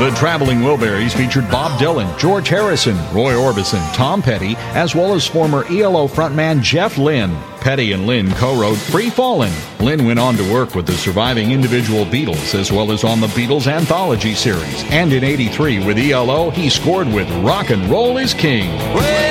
The Traveling Wilburys featured Bob Dylan, George Harrison, Roy Orbison, Tom Petty, as well as former ELO frontman Jeff Lynne. Petty and Lynne co-wrote Free Fallin'. Lynne went on to work with the surviving individual Beatles as well as on the Beatles Anthology series. And in '83 with ELO, he scored with Rock and Roll is King.